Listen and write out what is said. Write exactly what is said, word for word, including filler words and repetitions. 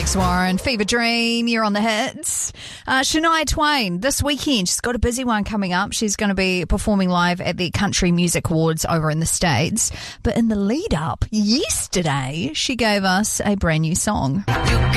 Alex Warren, Fever Dream, you're on the hits. Uh, Shania Twain, this weekend, she's got a busy one coming up. She's going to be performing live at the Country Music Awards over in the States. But in the lead up, yesterday, she gave us a brand new song.